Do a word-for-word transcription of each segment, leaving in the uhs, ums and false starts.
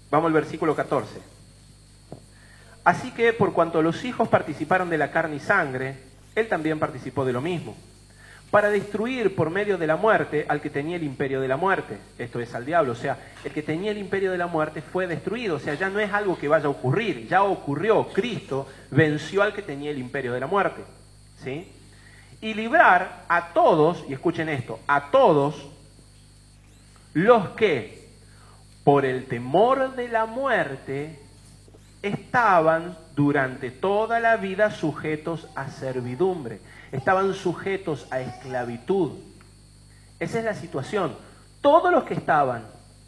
Vamos al versículo catorce. Así que por cuanto los hijos participaron de la carne y sangre, él también participó de lo mismo, para destruir por medio de la muerte al que tenía el imperio de la muerte, esto es, al diablo. O sea, el que tenía el imperio de la muerte fue destruido, o sea, ya no es algo que vaya a ocurrir, ya ocurrió. Cristo venció al que tenía el imperio de la muerte, ¿sí? Y librar a todos, y escuchen esto, a todos los que por el temor de la muerte estaban durante toda la vida sujetos a servidumbre, estaban sujetos a esclavitud. Esa es la situación. Todos los que estaban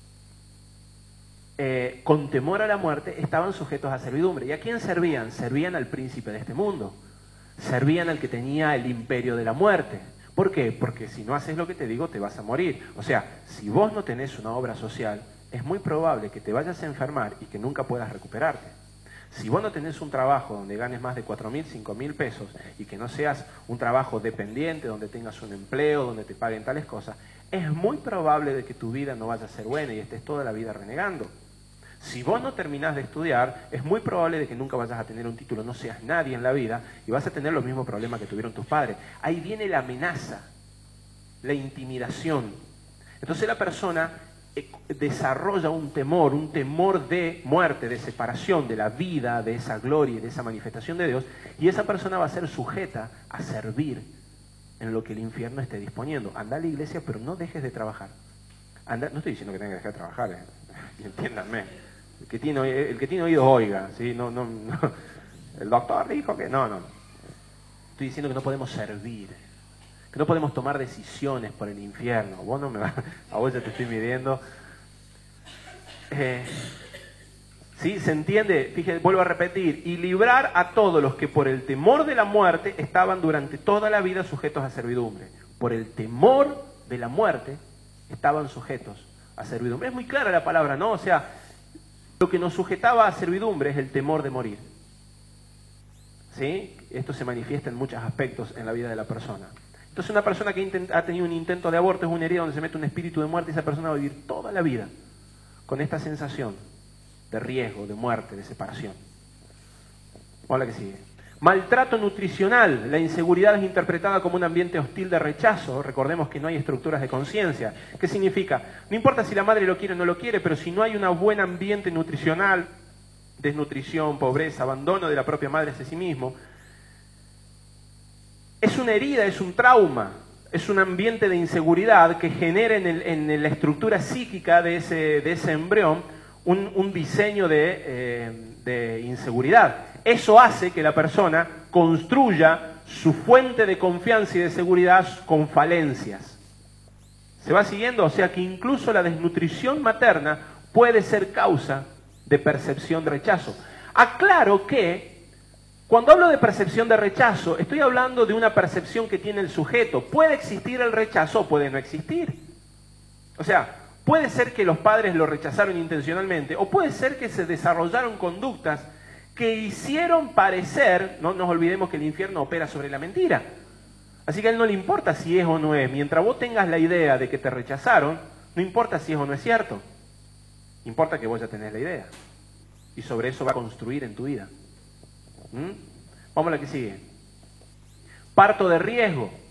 eh, con temor a la muerte estaban sujetos a servidumbre. ¿Y a quién servían? Servían al príncipe de este mundo, servían al que tenía el imperio de la muerte. ¿Por qué? Porque si no haces lo que te digo, te vas a morir. O sea, si vos no tenés una obra social, es muy probable que te vayas a enfermar y que nunca puedas recuperarte. Si vos no tenés un trabajo donde ganes más de cuatro mil, cinco mil pesos y que no seas un trabajo dependiente, donde tengas un empleo, donde te paguen tales cosas, es muy probable de que tu vida no vaya a ser buena y estés toda la vida renegando. Si vos no terminás de estudiar, es muy probable de que nunca vayas a tener un título, no seas nadie en la vida y vas a tener los mismos problemas que tuvieron tus padres. Ahí viene la amenaza, la intimidación. Entonces la persona desarrolla un temor, un temor de muerte, de separación de la vida, de esa gloria y de esa manifestación de Dios, y esa persona va a ser sujeta a servir en lo que el infierno esté disponiendo. Anda a la iglesia, pero no dejes de trabajar. Anda, no estoy diciendo que tengas que dejar de trabajar, eh. Entiéndanme. El que tiene, el que tiene oídos oiga, ¿sí? No, no, no. El doctor dijo que no, no. Estoy diciendo que no podemos servir, que no podemos tomar decisiones por el infierno. Vos no me vas, a vos ya te estoy midiendo. Eh, ¿Sí? ¿Se entiende? Fíjense, vuelvo a repetir. Y librar a todos los que por el temor de la muerte estaban durante toda la vida sujetos a servidumbre. Por el temor de la muerte estaban sujetos a servidumbre. Es muy clara la palabra, ¿no? O sea, lo que nos sujetaba a servidumbre es el temor de morir. ¿Sí? Esto se manifiesta en muchos aspectos en la vida de la persona. Entonces una persona que ha tenido un intento de aborto es una herida donde se mete un espíritu de muerte y esa persona va a vivir toda la vida con esta sensación de riesgo, de muerte, de separación. Hola, que sigue. Maltrato nutricional. La inseguridad es interpretada como un ambiente hostil de rechazo. Recordemos que no hay estructuras de conciencia. ¿Qué significa? No importa si la madre lo quiere o no lo quiere, pero si no hay un buen ambiente nutricional, desnutrición, pobreza, abandono de la propia madre hacia sí mismo, es una herida, es un trauma, es un ambiente de inseguridad que genera en, el, en la estructura psíquica de ese, de ese embrión un, un diseño de, eh, de inseguridad. Eso hace que la persona construya su fuente de confianza y de seguridad con falencias. ¿Se va siguiendo? O sea que incluso la desnutrición materna puede ser causa de percepción de rechazo. Aclaro que cuando hablo de percepción de rechazo, estoy hablando de una percepción que tiene el sujeto. Puede existir el rechazo o puede no existir. O sea, puede ser que los padres lo rechazaron intencionalmente o puede ser que se desarrollaron conductas que hicieron parecer, no nos olvidemos que el infierno opera sobre la mentira. Así que a él no le importa si es o no es. Mientras vos tengas la idea de que te rechazaron, no importa si es o no es cierto. Importa que vos ya tenés la idea. Y sobre eso va a construir en tu vida. ¿Mm? Vamos a la que sigue. Parto de riesgo.